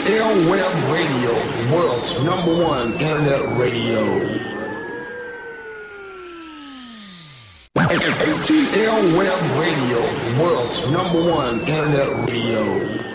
ATL Web Radio, the world's #1 internet radio. ATL Web Radio, the world's #1 internet radio.